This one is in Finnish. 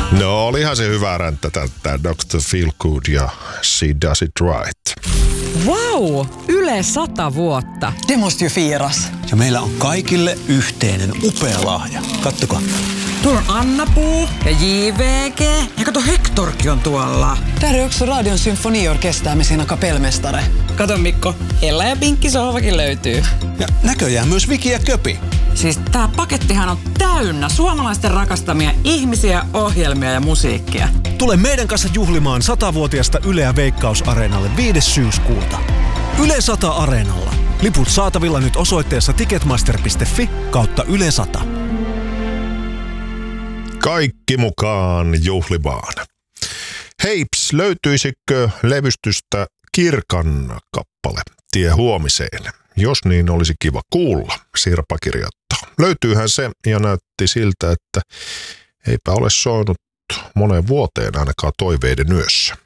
No olihan se hyvä räntä tämä Dr. Feelgood ja She Does It Right. Wow! Yle 100 vuotta. Det måste ju firas. Ja meillä on kaikille yhteinen upea lahja. Kattokaa. Tuolla on Anna-Puu ja JVG. Ja kato, Hectorkin on tuolla. Täällä on också Radion symfoniorkester med sina kapellmästare. Kato Mikko, Ella ja Pinkki sohvakin löytyy. Ja näköjään myös Viki ja Köpi. Siis tää pakettihan on täynnä suomalaisten rakastamia ihmisiä, ohjelmia ja musiikkia. Tule meidän kanssa juhlimaan 100-vuotiaasta Yleä Veikkaus-areenalle 5. syyskuuta. Yle 100 Areenalla. Liput saatavilla nyt osoitteessa ticketmaster.fi/Yle 100. Kaikki mukaan juhlimaan. Heips, löytyisikö levystystä Kirkan kappale Tie huomiseen? Jos niin, olisi kiva kuulla, Sirpa kirjoittaa. Löytyyhän se ja näytti siltä, että eipä ole soinut moneen vuoteen ainakaan toiveiden yössä.